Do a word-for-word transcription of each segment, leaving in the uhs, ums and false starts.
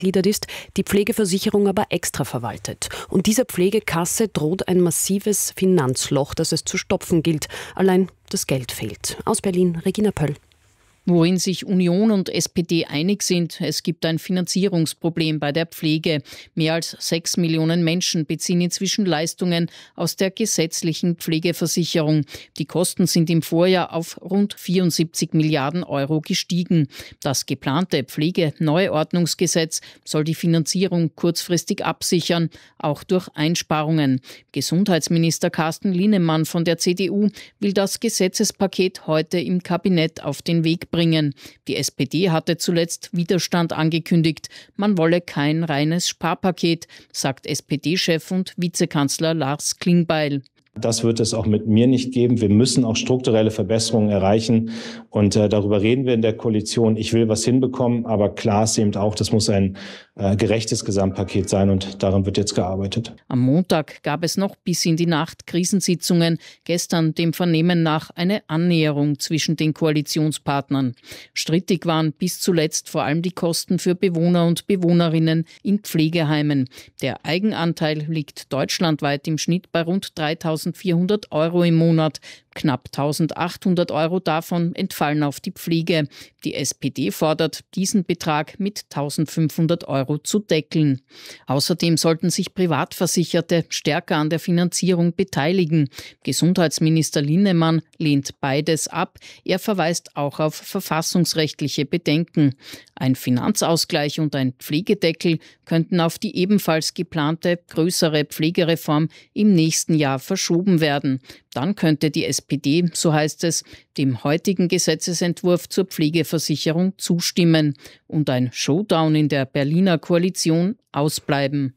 gegliedert ist, die Pflegeversicherung aber extra verwaltet. Und dieser Pflegekasse droht ein massives Finanzloch, das es zu stopfen gilt. Allein das Geld fehlt. Aus Berlin, Regina Pöll. Worin sich Union und S P D einig sind, es gibt ein Finanzierungsproblem bei der Pflege. Mehr als sechs Millionen Menschen beziehen inzwischen Leistungen aus der gesetzlichen Pflegeversicherung. Die Kosten sind im Vorjahr auf rund vierundsiebzig Milliarden Euro gestiegen. Das geplante Pflegeneuordnungsgesetz soll die Finanzierung kurzfristig absichern, auch durch Einsparungen. Gesundheitsminister Carsten Linnemann von der C D U will das Gesetzespaket heute im Kabinett auf den Weg bringen. Die S P D hatte zuletzt Widerstand angekündigt. Man wolle kein reines Sparpaket, sagt S P D-Chef und Vizekanzler Lars Klingbeil. Das wird es auch mit mir nicht geben. Wir müssen auch strukturelle Verbesserungen erreichen. Und äh, darüber reden wir in der Koalition. Ich will was hinbekommen, aber klar ist eben auch, das muss ein äh, gerechtes Gesamtpaket sein und daran wird jetzt gearbeitet. Am Montag gab es noch bis in die Nacht Krisensitzungen. Gestern dem Vernehmen nach eine Annäherung zwischen den Koalitionspartnern. Strittig waren bis zuletzt vor allem die Kosten für Bewohner und Bewohnerinnen in Pflegeheimen. Der Eigenanteil liegt deutschlandweit im Schnitt bei rund dreitausendvierhundert Euro im Monat. Knapp eintausendachthundert Euro davon entfallen auf die Pflege. Die S P D fordert, diesen Betrag mit eintausendfünfhundert Euro zu deckeln. Außerdem sollten sich Privatversicherte stärker an der Finanzierung beteiligen. Gesundheitsminister Linnemann lehnt beides ab. Er verweist auch auf verfassungsrechtliche Bedenken. Ein Finanzausgleich und ein Pflegedeckel könnten auf die ebenfalls geplante größere Pflegereform im nächsten Jahr verschoben werden. Dann könnte die S P D, so heißt es, dem heutigen Gesetzesentwurf zur Pflegeversicherung zustimmen und ein Showdown in der Berliner Koalition ausbleiben.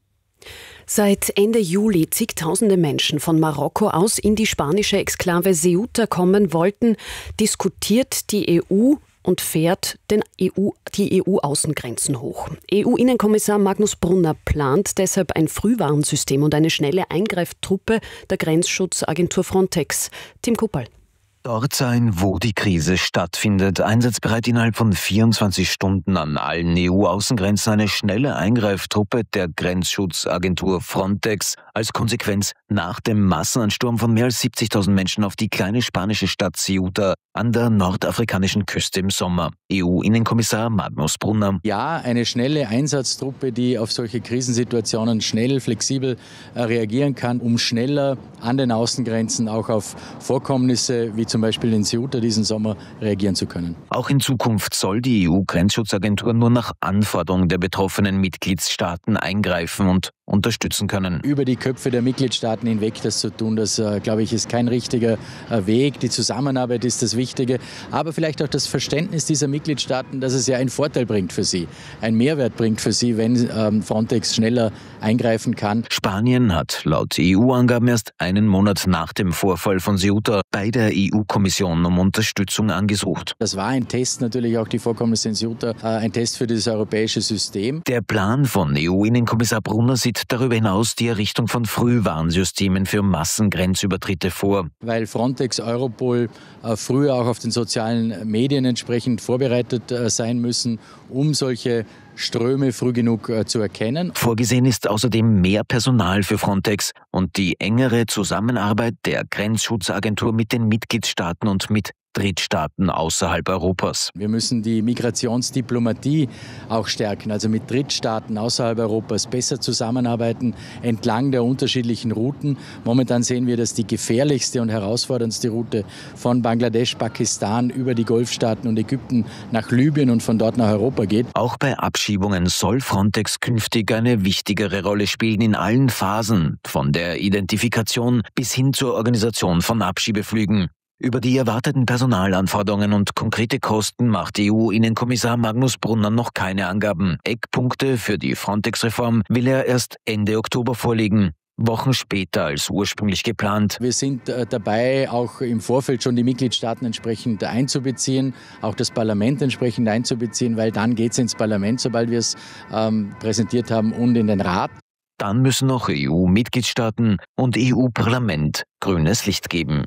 Seit Ende Juli zigtausende Menschen von Marokko aus in die spanische Exklave Ceuta kommen wollten, diskutiert die E U und fährt den E U, die E U-Außengrenzen hoch. E U-Innenkommissar Magnus Brunner plant deshalb ein Frühwarnsystem und eine schnelle Eingreiftruppe der Grenzschutzagentur Frontex. Tim Kuppal. Dort sein, wo die Krise stattfindet, einsatzbereit innerhalb von vierundzwanzig Stunden an allen E U-Außengrenzen eine schnelle Eingreiftruppe der Grenzschutzagentur Frontex. Als Konsequenz nach dem Massenansturm von mehr als siebzigtausend Menschen auf die kleine spanische Stadt Ceuta an der nordafrikanischen Küste im Sommer. E U-Innenkommissar Magnus Brunner. Ja, eine schnelle Einsatztruppe, die auf solche Krisensituationen schnell, flexibel äh, reagieren kann, um schneller an den Außengrenzen auch auf Vorkommnisse wie zum Beispiel in Ceuta diesen Sommer reagieren zu können. Auch in Zukunft soll die E U-Grenzschutzagentur nur nach Anforderung der betroffenen Mitgliedstaaten eingreifen und unterstützen können. Über die Köpfe der Mitgliedstaaten hinweg das zu tun, das, äh, glaube ich, ist kein richtiger äh, Weg. Die Zusammenarbeit ist das Wichtige, aber vielleicht auch das Verständnis dieser Mitgliedstaaten, dass es ja einen Vorteil bringt für sie, einen Mehrwert bringt für sie, wenn ähm, Frontex schneller eingreifen kann. Spanien hat laut E U-Angaben erst einen Monat nach dem Vorfall von Ceuta bei der E U-Kommission um Unterstützung angesucht. Das war ein Test, natürlich auch die Vorkommnisse in Ceuta, äh, ein Test für das europäische System. Der Plan von E U-Innenkommissar Brunner sieht darüber hinaus die Errichtung von Frühwarnsystemen für Massengrenzübertritte vor. Weil Frontex, Europol äh, früher auch auf den sozialen Medien entsprechend vorbereitet äh, sein müssen, um solche Ströme früh genug äh, zu erkennen. Vorgesehen ist außerdem mehr Personal für Frontex und die engere Zusammenarbeit der Grenzschutzagentur mit den Mitgliedstaaten und mit Drittstaaten außerhalb Europas. Wir müssen die Migrationsdiplomatie auch stärken, also mit Drittstaaten außerhalb Europas besser zusammenarbeiten entlang der unterschiedlichen Routen. Momentan sehen wir, dass die gefährlichste und herausforderndste Route von Bangladesch, Pakistan über die Golfstaaten und Ägypten nach Libyen und von dort nach Europa geht. Auch bei Abschiebungen soll Frontex künftig eine wichtigere Rolle spielen in allen Phasen, von der Identifikation bis hin zur Organisation von Abschiebeflügen. Über die erwarteten Personalanforderungen und konkrete Kosten macht E U-Innenkommissar Magnus Brunner noch keine Angaben. Eckpunkte für die Frontex-Reform will er erst Ende Oktober vorlegen. Wochen später als ursprünglich geplant. Wir sind äh, dabei, auch im Vorfeld schon die Mitgliedstaaten entsprechend einzubeziehen, auch das Parlament entsprechend einzubeziehen, weil dann geht es ins Parlament, sobald wir es ähm, präsentiert haben, und in den Rat. Dann müssen noch E U-Mitgliedstaaten und E U-Parlament grünes Licht geben.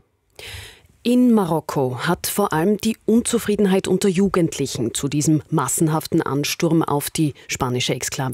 In Marokko hat vor allem die Unzufriedenheit unter Jugendlichen zu diesem massenhaften Ansturm auf die spanische Exklave